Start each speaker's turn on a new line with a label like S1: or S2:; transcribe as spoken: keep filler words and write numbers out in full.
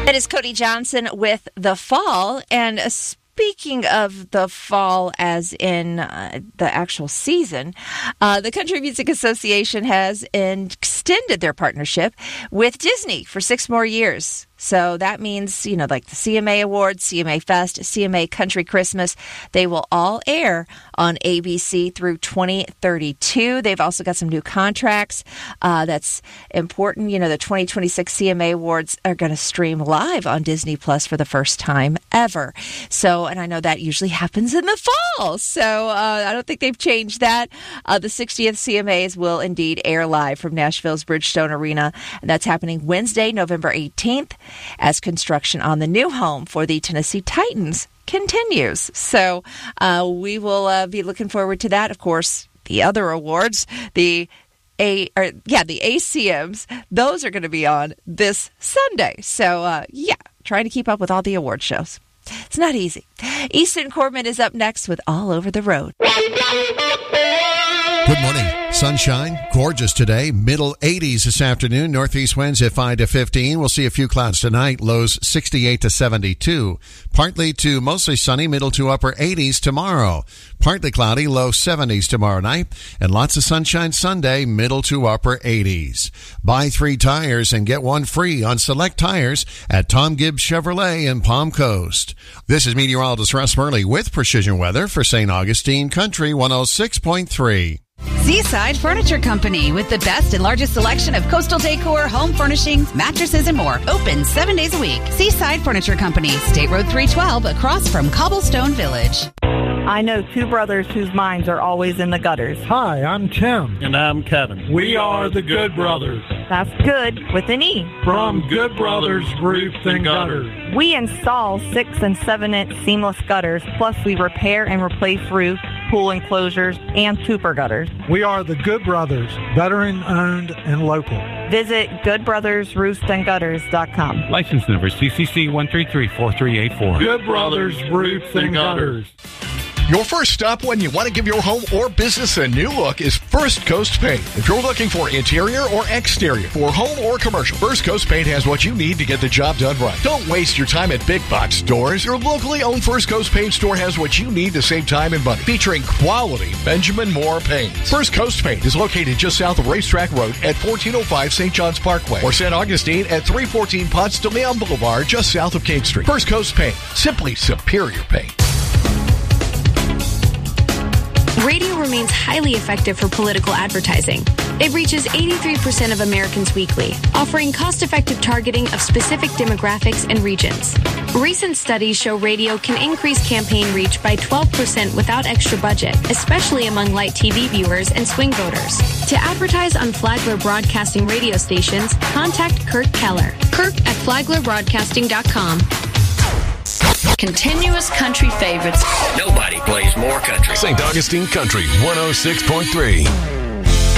S1: That is Cody Johnson with The Fall. And uh, speaking of the fall as in uh, the actual season, uh, the Country Music Association has extended their partnership with Disney for six more years. So that means, you know, like the C M A Awards, C M A Fest, C M A Country Christmas, they will all air on A B C through twenty thirty-two. They've also got some new contracts. Uh, that's important. You know, the twenty twenty-six C M A Awards are going to stream live on Disney Plus for the first time ever. So, and I know that usually happens in the fall. So uh, I don't think they've changed that. Uh, the sixtieth C M As will indeed air live from Nashville's Bridgestone Arena. And that's happening Wednesday, November eighteenth. As construction on the new home for the Tennessee Titans continues. So uh, we will uh, be looking forward to that. Of course, the other awards, the A, or yeah, the A C Ms, those are going to be on this Sunday. So uh, yeah, trying to keep up with all the award shows. It's not easy. Easton Corbin is up next with All Over the Road.
S2: Good morning. Sunshine, gorgeous today. Middle eighties this afternoon. Northeast winds at five to fifteen. We'll see a few clouds tonight. Lows sixty-eight to seventy-two. Partly to mostly sunny, middle to upper eighties tomorrow. Partly cloudy, low seventies tomorrow night. And lots of sunshine Sunday, middle to upper eighties. Buy three tires and get one free on select tires at Tom Gibbs Chevrolet in Palm Coast. This is meteorologist Russ Murley with Precision Weather for Saint Augustine Country one oh six point three.
S3: Seaside Furniture Company with the best and largest selection of coastal decor, home furnishings, mattresses, and more. Open seven days a week. Seaside Furniture Company, State Road three twelve, across from Cobblestone Village.
S4: I know two brothers whose minds are always in the gutters.
S5: Hi, I'm Tim.
S6: And I'm Kevin.
S5: We are the Good Brothers.
S4: That's good with an E.
S5: From Good Brothers Roof and Gutters.
S4: We install six and seven inch seamless gutters, plus we repair and replace roofs, pool enclosures, and super gutters.
S5: We are the Good Brothers, veteran-owned and local.
S4: Visit good brothers roofs and gutters dot com.
S7: License number C C C one three three four three eight four.
S5: Good Brothers Roofs and Gutters.
S8: Your first stop when you want to give your home or business a new look is First Coast Paint. If you're looking for interior or exterior, for home or commercial, First Coast Paint has what you need to get the job done right. Don't waste your time at big box stores. Your locally owned First Coast Paint store has what you need to save time and money, featuring quality Benjamin Moore paints. First Coast Paint is located just south of Racetrack Road at fourteen oh five Saint John's Parkway, or Saint Augustine at three fourteen Ponce de Leon Boulevard, just south of King Street. First Coast Paint, simply superior paint.
S9: Radio remains highly effective for political advertising. It reaches eighty-three percent of Americans weekly, offering cost-effective targeting of specific demographics and regions. Recent studies show radio can increase campaign reach by twelve percent without extra budget, especially among light T V viewers and swing voters. To advertise on Flagler Broadcasting radio stations, contact Kirk Keller. Kirk at flagler broadcasting dot com.
S10: Continuous country favorites.
S11: Nobody plays more country.
S12: Saint Augustine Country one oh six point three.